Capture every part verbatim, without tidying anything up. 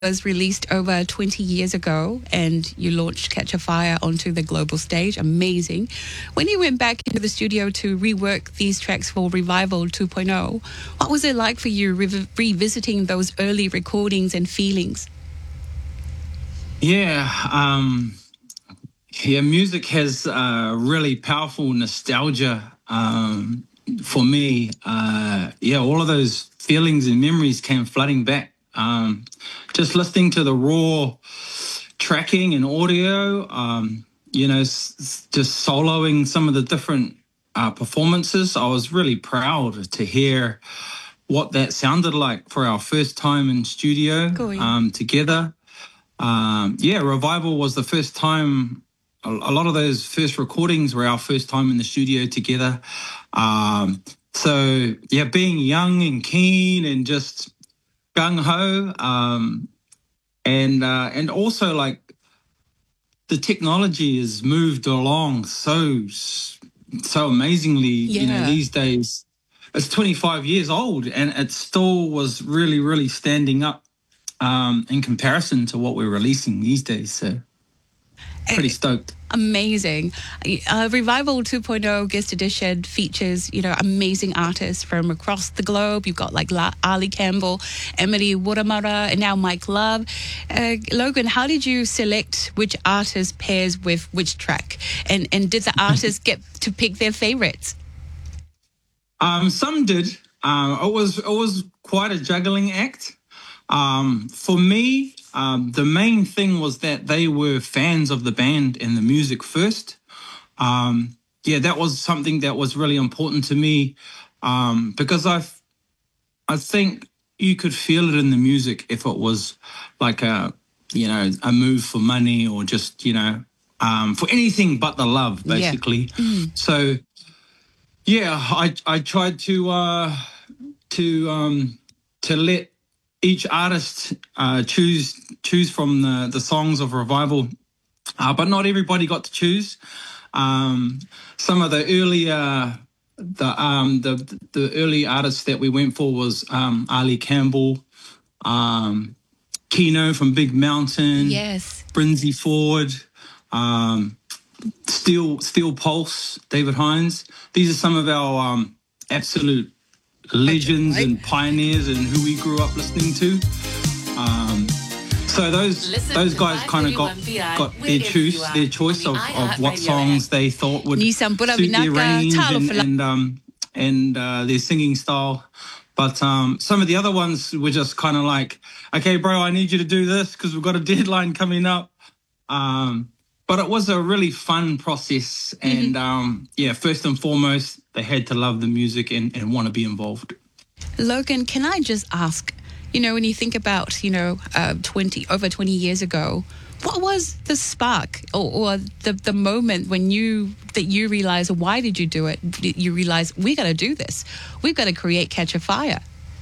was released over twenty years ago, and you launched Catch a Fire onto the global stage. Amazing. When you went back into the studio to rework these tracks for Revival two point oh, what was it like for you re- revisiting those early recordings and feelings? Yeah, um, yeah, music has uh, really powerful nostalgia um, for me. Uh, yeah, all of those feelings and memories came flooding back. Um, just listening to the raw tracking and audio, um, you know, s- s- just soloing some of the different uh, performances. I was really proud to hear what that sounded like for our first time in studio Cool. um, together. Um, yeah, Revival was the first time. A, a lot of those first recordings were our first time in the studio together. Um, so yeah, being young and keen and just gung ho, um, and uh, and also like the technology has moved along so so amazingly. Yeah. You know, these days it's twenty-five years old and it still was really really standing up um, in comparison to what we're releasing these days. So pretty stoked. Amazing. Uh, Revival two point oh Guest Edition features, you know, amazing artists from across the globe. You've got like La- Ali Campbell, Emily Wuramara, and now Mike Love. Uh, Logan, how did you select which artist pairs with which track? And and did the artists get to pick their favorites? Um, some did. Um, it was it was quite a juggling act. Um, for me, um, the main thing was that they were fans of the band and the music first. Um, yeah, that was something that was really important to me um, because I, I think you could feel it in the music if it was like a, you know, a move for money or just, you know, um, for anything but the love, basically. Yeah. Mm. So, yeah, I I tried to uh, to um, to let each artist uh, choose choose from the, the songs of Revival, uh, but not everybody got to choose. Um, some of the earlier the um, the the early artists that we went for was um, Ali Campbell, um, Keno from Big Mountain, Yes, Brinzy Ford, um, Steel Steel Pulse, David Hines. These are some of our um, absolute legends right. and pioneers and who we grew up listening to. Um, so those Listen those to guys kind of got got their choice their choice of, of what songs they thought would Nissan Pura suit their Vinaka, range Talo and Fala- and um and uh, their singing style. But um, some of the other ones were just kind of like, okay, bro, I need you to do this because we've got a deadline coming up. Um, but it was a really fun process, and Mm-hmm. um, yeah, first and foremost, they had to love the music and, and want to be involved. Logan, can I just ask, you know, when you think about, you know, uh, twenty over twenty years ago, what was the spark or, or the, the moment when you, that you realized, why did you do it? You realized, we got to do this. We've got to create Catch a Fire.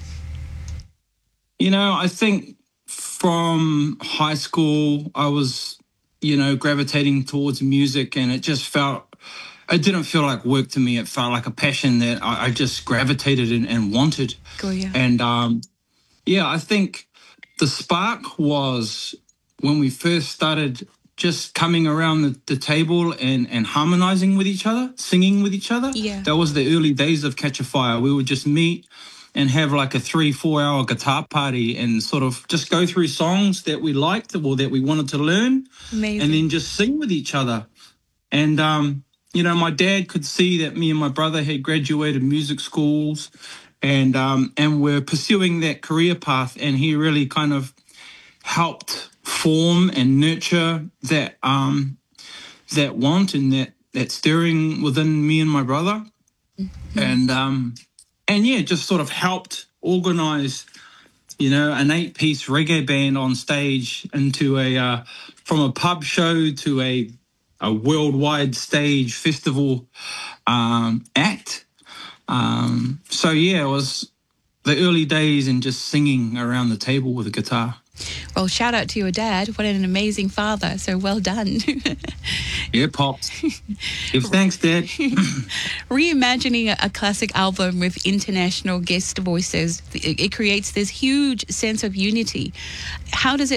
You know, I think from high school, I was, you know, gravitating towards music, and it just felt, it didn't feel like work to me. It felt like a passion that I, I just gravitated and, and wanted. Go, yeah. And um, yeah, I think the spark was when we first started just coming around the, the table and, and harmonizing with each other, singing with each other. Yeah. That was the early days of Catch a Fire. We would just meet and have like a three, four hour guitar party and sort of just go through songs that we liked or that we wanted to learn. Amazing. And then just sing with each other. And, um, you know, my dad could see that me and my brother had graduated music schools and um, and we're pursuing that career path. And he really kind of helped form and nurture that um, that want and that, that stirring within me and my brother. Mm-hmm. And, um, and yeah, just sort of helped organize, you know, an eight-piece reggae band on stage into a, uh, from a pub show to a a worldwide stage festival um, act. Um, so, yeah, it was the early days and just singing around the table with a guitar. Well, shout out to your dad. What an amazing father. So well done. Yeah, Pops. Give thanks, Dad. Reimagining a classic album with international guest voices, it, it creates this huge sense of unity. How does it